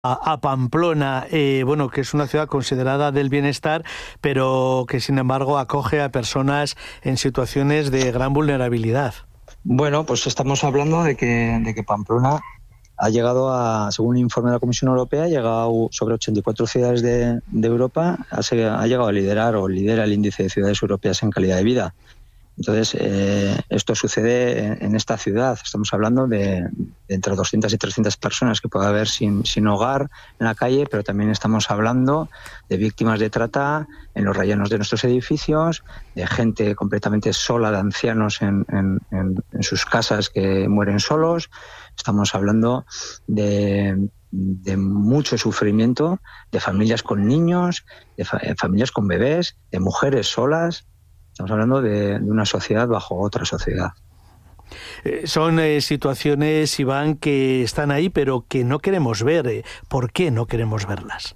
a Pamplona, bueno, que es una ciudad considerada del bienestar, pero que sin embargo acoge a personas en situaciones de gran vulnerabilidad. Bueno, pues estamos hablando de que Pamplona ha llegado a, según un informe de la Comisión Europea, ha llegado sobre 84 ciudades de Europa, ha llegado a liderar o lidera el índice de ciudades europeas en calidad de vida. Entonces, esto sucede en esta ciudad. Estamos hablando de entre 200 y 300 personas que puede haber sin hogar en la calle, pero también estamos hablando de víctimas de trata en los rayanos de nuestros edificios, de gente completamente sola, de ancianos en sus casas que mueren solos. Estamos hablando de mucho sufrimiento, de familias con niños, de familias con bebés, de mujeres solas. Estamos hablando de una sociedad bajo otra sociedad. Son situaciones, Iván, que están ahí, pero que no queremos ver. ¿Por qué no queremos verlas?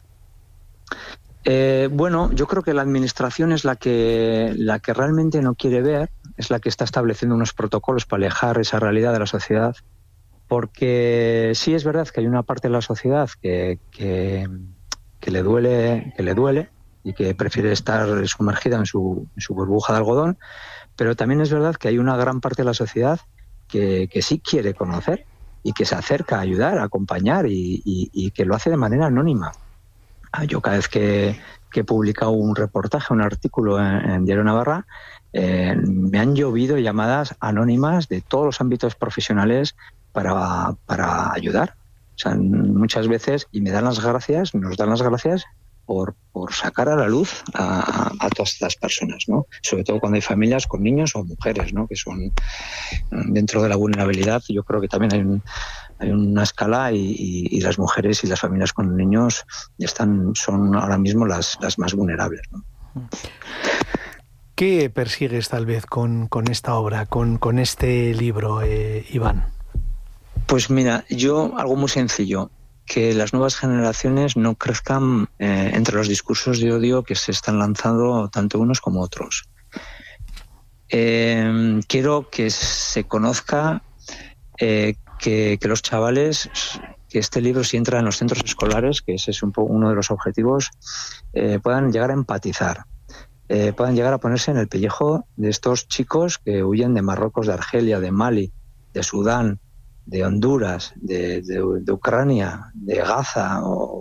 Bueno, yo creo que la administración es la que realmente no quiere ver, es la que está estableciendo unos protocolos para alejar esa realidad de la sociedad, porque sí es verdad que hay una parte de la sociedad que le duele y que prefiere estar sumergida en su burbuja de algodón, pero también es verdad que hay una gran parte de la sociedad que sí quiere conocer y que se acerca a ayudar, a acompañar y que lo hace de manera anónima. Yo cada vez que he publicado un reportaje, un artículo en Diario Navarra, me han llovido llamadas anónimas de todos los ámbitos profesionales para ayudar. O sea, muchas veces, y nos dan las gracias por sacar a la luz a todas estas personas, ¿no? Sobre todo cuando hay familias con niños o mujeres, ¿no? Que son dentro de la vulnerabilidad. Yo creo que también hay una escala y las mujeres y las familias con niños son ahora mismo las más vulnerables, ¿no? ¿Qué persigues tal vez con esta obra, con este libro, Iván? Pues mira, algo muy sencillo, que las nuevas generaciones no crezcan entre los discursos de odio que se están lanzando tanto unos como otros. Quiero que se conozca que los chavales, que este libro, si entra en los centros escolares, que ese es uno de los objetivos, puedan llegar a empatizar, puedan llegar a ponerse en el pellejo de estos chicos que huyen de Marruecos, de Argelia, de Mali, de Sudán, de Honduras, de Ucrania, de Gaza,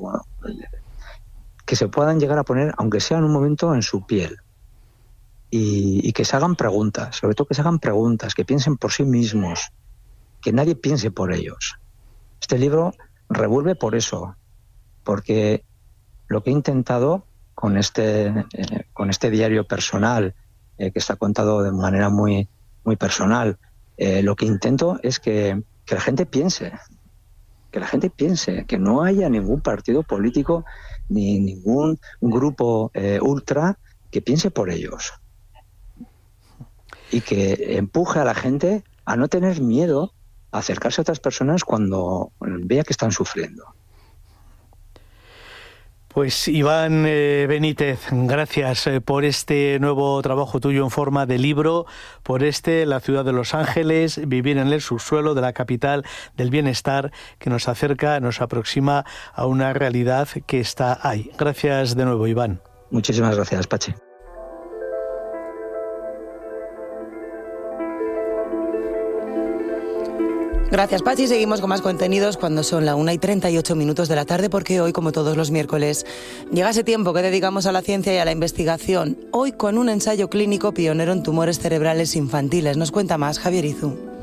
que se puedan llegar a poner, aunque sea en un momento, en su piel. Y que se hagan preguntas, sobre todo que se hagan preguntas, que piensen por sí mismos, que nadie piense por ellos. Este libro revuelve por eso, porque lo que he intentado con este diario personal, que está contado de manera muy, muy personal, lo que intento es que la gente piense, que no haya ningún partido político ni ningún grupo ultra que piense por ellos y que empuje a la gente a no tener miedo a acercarse a otras personas cuando vea que están sufriendo. Pues Iván Benítez, gracias por este nuevo trabajo tuyo en forma de libro, por La ciudad de Los Ángeles, vivir en el subsuelo de la capital del bienestar, que nos acerca, nos aproxima a una realidad que está ahí. Gracias de nuevo, Iván. Muchísimas gracias, Pachi. Gracias, Pachi. Seguimos con más contenidos cuando son la 1:38 de la tarde, porque hoy, como todos los miércoles, llega ese tiempo que dedicamos a la ciencia y a la investigación. Hoy con un ensayo clínico pionero en tumores cerebrales infantiles. Nos cuenta más Javier Izú.